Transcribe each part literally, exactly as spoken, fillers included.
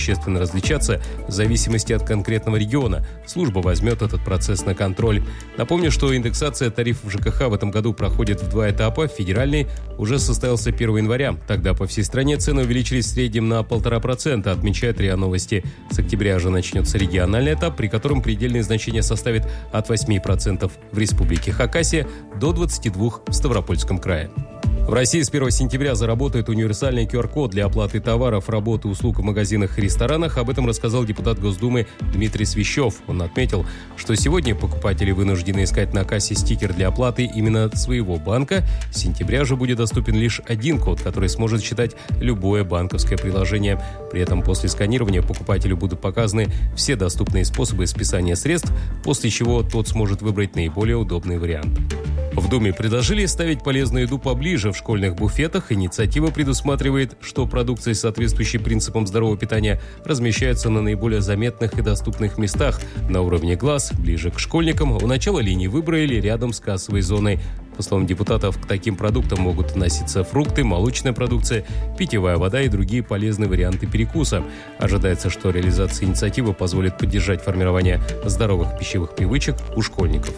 существенно различаться в зависимости от конкретного региона. Служба возьмет этот процесс на контроль. Напомню, что индексация тарифов ЖКХ в этом году проходит в два этапа. Федеральный уже состоялся первого января. Тогда по всей стране цены увеличились в среднем на полтора процента, отмечает РИА Новости. С октября же начнется региональный этап, при котором предельное значение составит от восьми процентов в Республике Хакасия до двадцати двух процентов в Ставропольском крае. В России с первого сентября заработает универсальный ку ар код для оплаты товаров, работы, услуг в магазинах и ресторанах. Об этом рассказал депутат Госдумы Дмитрий Свищев. Он отметил, что сегодня покупатели вынуждены искать на кассе стикер для оплаты именно своего банка. С сентября же будет доступен лишь один код, который сможет считать любое банковское приложение. При этом после сканирования покупателю будут показаны все доступные способы списания средств, после чего тот сможет выбрать наиболее удобный вариант. В Думе предложили ставить полезную еду поближе в школьных буфетах. Инициатива предусматривает, что продукция, соответствующая принципам здорового питания, размещается на наиболее заметных и доступных местах на уровне глаз, ближе к школьникам, у начала линии выбора или рядом с кассовой зоной. По словам депутатов, к таким продуктам могут относиться фрукты, молочная продукция, питьевая вода и другие полезные варианты перекуса. Ожидается, что реализация инициативы позволит поддержать формирование здоровых пищевых привычек у школьников.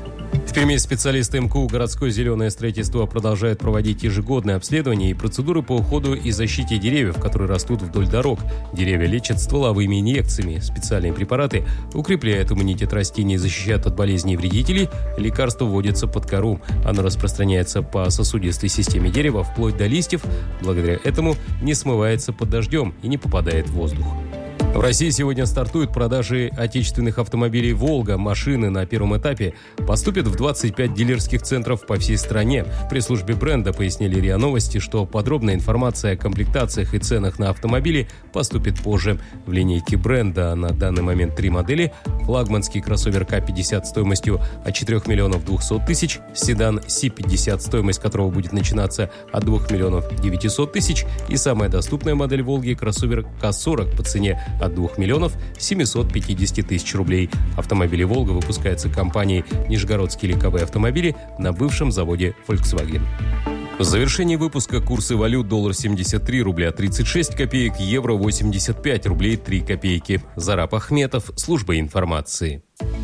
В Перми специалисты эм ка у «Городское зеленое строительство» продолжают проводить ежегодные обследования и процедуры по уходу и защите деревьев, которые растут вдоль дорог. Деревья лечат стволовыми инъекциями. Специальные препараты укрепляют иммунитет растений и защищают от болезней и вредителей. Лекарство вводится под кору. Оно распространяется по сосудистой системе дерева вплоть до листьев. Благодаря этому не смывается под дождем и не попадает в воздух. В России сегодня стартуют продажи отечественных автомобилей «Волга». Машины на первом этапе поступят в двадцать пять дилерских центров по всей стране. В пресс-службе бренда пояснили РИА Новости, что подробная информация о комплектациях и ценах на автомобили поступит позже. В линейке бренда на данный момент три модели. Флагманский кроссовер ка пятьдесят стоимостью от четырёх миллионов двухсот тысяч, седан си пятьдесят, стоимость которого будет начинаться от двух миллионов девятисот тысяч, и самая доступная модель «Волги» кроссовер ка сорок по цене от двух миллионов семисот пятидесяти тысяч рублей. Автомобили «Волга» выпускаются компанией «Нижегородские легковые автомобили» на бывшем заводе Volkswagen. В завершении выпуска курсы валют: доллар семьдесят три рубля тридцать шесть копеек, евро восемьдесят пять рублей три копейки. Зараб Ахметов, служба информации.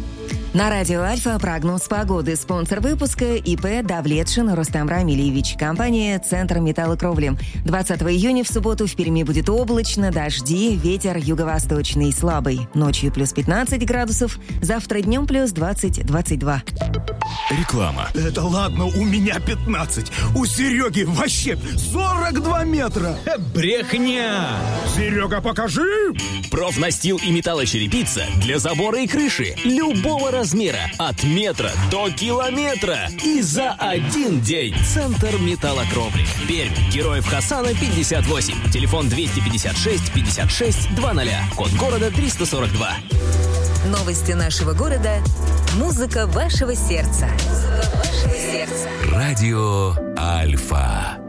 На радио Альфа прогноз погоды. Спонсор выпуска ИП Давлетшин Рустам Рамильевич. Компания «Центр металлокровли». двадцатого июня в субботу в Перми будет облачно, дожди, ветер юго-восточный слабый. Ночью плюс пятнадцать градусов, завтра днем плюс двадцать - двадцать два. Реклама. Это ладно, у меня пятнадцать. У Сереги вообще сорок два метра. Брехня! Серега, покажи! Профнастил и металлочерепица для забора и крыши любого размера, от метра до километра. И за один день. Центр металлокровли. Пермь. Героев Хасана пятьдесят восемь. Телефон двести пятьдесят шесть пятьдесят шесть двадцать. Код города триста сорок два. Новости нашего города. Музыка вашего сердца. Музыка вашего сердца. Радио Альфа.